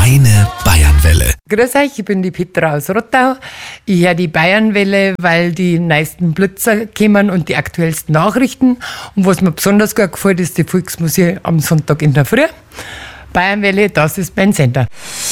Meine Bayernwelle. Grüß euch, ich bin die Petra aus Rottau. Ich höre die Bayernwelle, weil die neuesten Blitzer kommen und die aktuellsten Nachrichten. Und was mir besonders gut gefällt, ist die Volksmusik am Sonntag in der Früh. Bayernwelle, das ist mein Sender.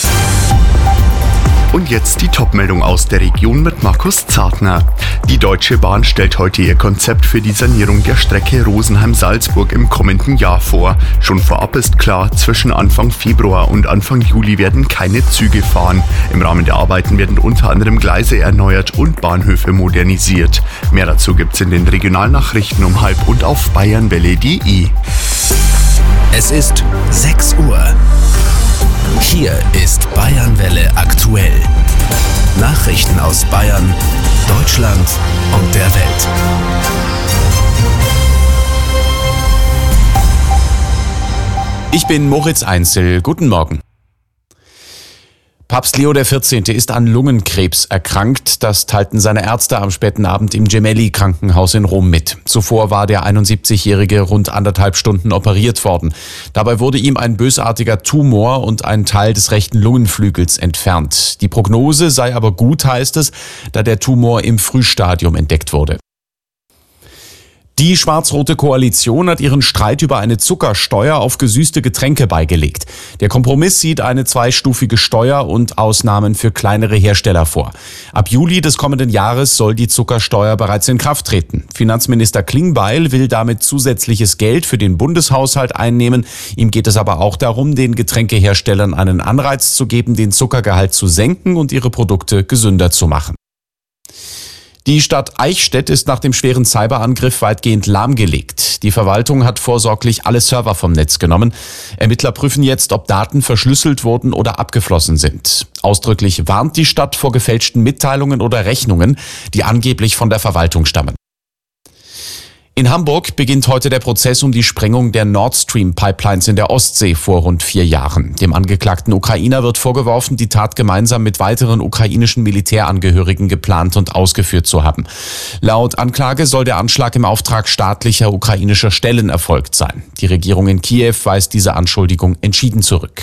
Und jetzt die Top-Meldung aus der Region mit Markus Zartner. Die Deutsche Bahn stellt heute ihr Konzept für die Sanierung der Strecke Rosenheim-Salzburg im kommenden Jahr vor. Schon vorab ist klar, zwischen Anfang Februar und Anfang Juli werden keine Züge fahren. Im Rahmen der Arbeiten werden unter anderem Gleise erneuert und Bahnhöfe modernisiert. Mehr dazu gibt's in den Regionalnachrichten um 12:30 und auf bayernwelle.de. Es ist 6 Uhr. Hier ist Bayernwelle aktuell. Nachrichten aus Bayern, Deutschland und der Welt. Ich bin Moritz Einzel. Guten Morgen. Papst Leo XIV. Ist an Lungenkrebs erkrankt. Das teilten seine Ärzte am späten Abend im Gemelli-Krankenhaus in Rom mit. Zuvor war der 71-Jährige rund 1,5 Stunden operiert worden. Dabei wurde ihm ein bösartiger Tumor und ein Teil des rechten Lungenflügels entfernt. Die Prognose sei aber gut, heißt es, da der Tumor im Frühstadium entdeckt wurde. Die schwarz-rote Koalition hat ihren Streit über eine Zuckersteuer auf gesüßte Getränke beigelegt. Der Kompromiss sieht eine zweistufige Steuer und Ausnahmen für kleinere Hersteller vor. Ab Juli des kommenden Jahres soll die Zuckersteuer bereits in Kraft treten. Finanzminister Klingbeil will damit zusätzliches Geld für den Bundeshaushalt einnehmen. Ihm geht es aber auch darum, den Getränkeherstellern einen Anreiz zu geben, den Zuckergehalt zu senken und ihre Produkte gesünder zu machen. Die Stadt Eichstätt ist nach dem schweren Cyberangriff weitgehend lahmgelegt. Die Verwaltung hat vorsorglich alle Server vom Netz genommen. Ermittler prüfen jetzt, ob Daten verschlüsselt wurden oder abgeflossen sind. Ausdrücklich warnt die Stadt vor gefälschten Mitteilungen oder Rechnungen, die angeblich von der Verwaltung stammen. In Hamburg beginnt heute der Prozess um die Sprengung der Nord Stream Pipelines in der Ostsee vor rund 4 Jahren. Dem angeklagten Ukrainer wird vorgeworfen, die Tat gemeinsam mit weiteren ukrainischen Militärangehörigen geplant und ausgeführt zu haben. Laut Anklage soll der Anschlag im Auftrag staatlicher ukrainischer Stellen erfolgt sein. Die Regierung in Kiew weist diese Anschuldigung entschieden zurück.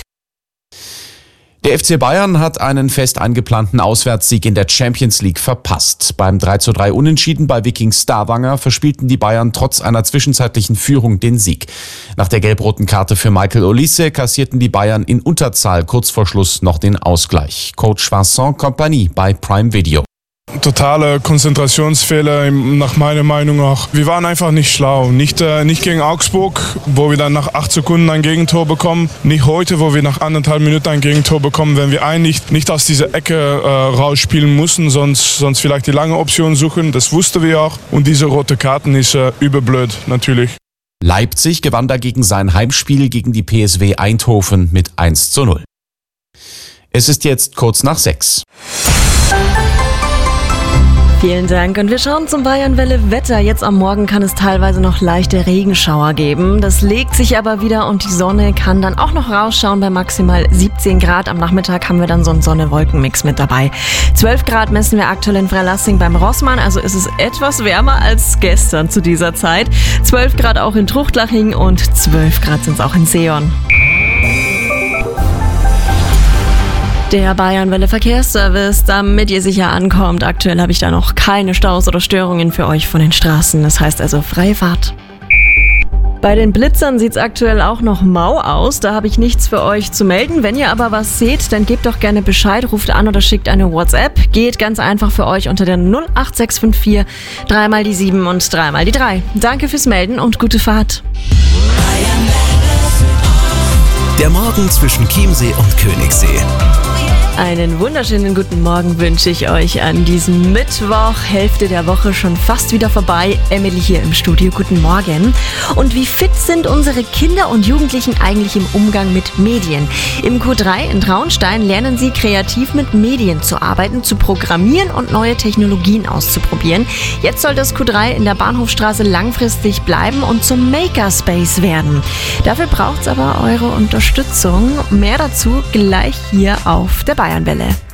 Der FC Bayern hat einen fest eingeplanten Auswärtssieg in der Champions League verpasst. Beim 3:3 Unentschieden bei Viking Stavanger verspielten die Bayern trotz einer zwischenzeitlichen Führung den Sieg. Nach der gelb-roten Karte für Michael Olise kassierten die Bayern in Unterzahl kurz vor Schluss noch den Ausgleich. Coach Vincent Kompany bei Prime Video. Totale Konzentrationsfehler, nach meiner Meinung auch. Wir waren einfach nicht schlau. Nicht gegen Augsburg, wo wir dann nach 8 Sekunden ein Gegentor bekommen. Nicht heute, wo wir nach 1,5 Minuten ein Gegentor bekommen, wenn wir eigentlich nicht aus dieser Ecke rausspielen müssen, sonst vielleicht die lange Option suchen. Das wussten wir auch. Und diese rote Karten ist überblöd, natürlich. Leipzig gewann dagegen sein Heimspiel gegen die PSW Eindhoven mit 1:0. Es ist jetzt kurz nach 6. Vielen Dank und wir schauen zum Bayernwelle-Wetter. Jetzt am Morgen kann es teilweise noch leichte Regenschauer geben. Das legt sich aber wieder und die Sonne kann dann auch noch rausschauen bei maximal 17 Grad. Am Nachmittag haben wir dann so einen Sonne-Wolken-Mix mit dabei. 12 Grad messen wir aktuell in Freilassing beim Rossmann, also ist es etwas wärmer als gestern zu dieser Zeit. 12 Grad auch in Truchtlaching und 12 Grad sind es auch in Seeon. Der Bayernwelle Verkehrsservice, damit ihr sicher ankommt. Aktuell habe ich da noch keine Staus oder Störungen für euch von den Straßen. Das heißt also freie Fahrt. Bei den Blitzern sieht es aktuell auch noch mau aus. Da habe ich nichts für euch zu melden. Wenn ihr aber was seht, dann gebt doch gerne Bescheid, ruft an oder schickt eine WhatsApp. Geht ganz einfach für euch unter der 08654 3 mal die 7 und 3 mal die 3. Danke fürs Melden und gute Fahrt. Der Morgen zwischen Chiemsee und Königssee. Einen wunderschönen guten Morgen wünsche ich euch an diesem Mittwoch. Hälfte der Woche schon fast wieder vorbei. Emily hier im Studio. Guten Morgen. Und wie fit sind unsere Kinder und Jugendlichen eigentlich im Umgang mit Medien? Im Q3 in Traunstein lernen sie kreativ mit Medien zu arbeiten, zu programmieren und neue Technologien auszuprobieren. Jetzt soll das Q3 in der Bahnhofstraße langfristig bleiben und zum Makerspace werden. Dafür braucht es aber eure Unterstützung. Mehr dazu gleich hier auf der Bayernwelle.